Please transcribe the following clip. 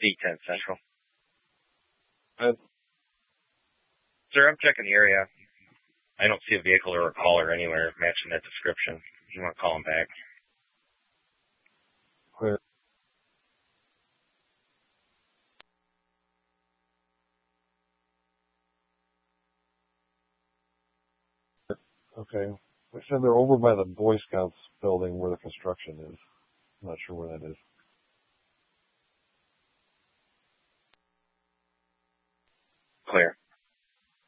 D10 Central. Sir, I'm checking the area. I don't see a vehicle or a caller anywhere matching that description. You want to call him back? Clear. Okay. They said they're over by the Boy Scouts building where the construction is. I'm not sure where that is. Clear.